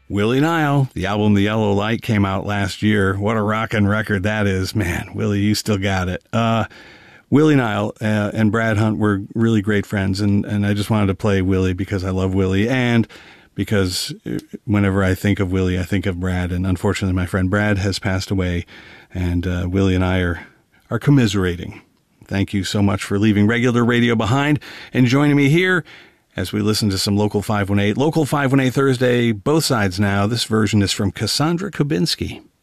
Willie Nile, the album The Yellow Light came out last year. What a rockin' record that is. Man, Willie, you still got it. Willie Nile and Brad Hunt were really great friends, and I just wanted to play Willie because I love Willie, and because whenever I think of Willie, I think of Brad, and unfortunately my friend Brad has passed away, and Willie and I are commiserating. Thank you so much for leaving regular radio behind and joining me here as we listen to some Local 518. Local 518 Thursday, both sides now. This version is from Cassandra Kubinski.